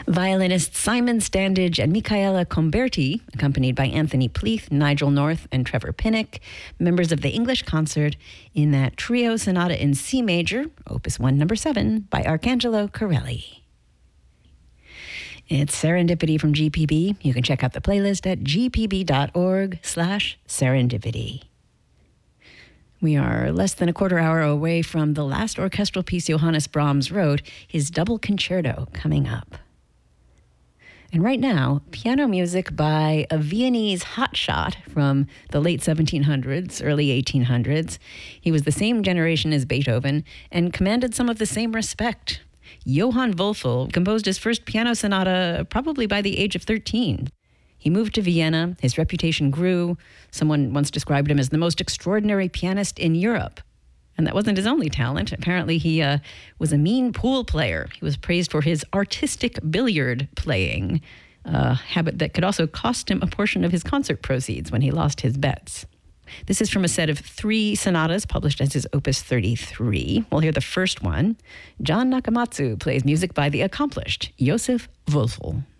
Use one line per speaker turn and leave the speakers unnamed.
Violinists Simon Standage and Michaela Comberti, accompanied by Anthony Pleath, Nigel North, and Trevor Pinnock, members of the English Concert, in that trio sonata in C major, Opus 1, number 7, by Arcangelo Corelli. It's Serendipity from GPB. You can check out the playlist at gpb.org/serendipity. We are less than a quarter hour away from the last orchestral piece Johannes Brahms wrote, his double concerto, coming up. And right now, piano music by a Viennese hotshot from the late 1700s, early 1800s. He was the same generation as Beethoven and commanded some of the same respect. Johann Wölfl composed his first piano sonata probably by the age of 13. He moved to Vienna, his reputation grew. Someone once described him as the most extraordinary pianist in Europe. And that wasn't his only talent. Apparently, he was a mean pool player. He was praised for his artistic billiard playing, a habit that could also cost him a portion of his concert proceeds when he lost his bets. This is from a set of 3 sonatas published as his Opus 33. We'll hear the first one. John Nakamatsu plays music by the accomplished Joseph Wölfl.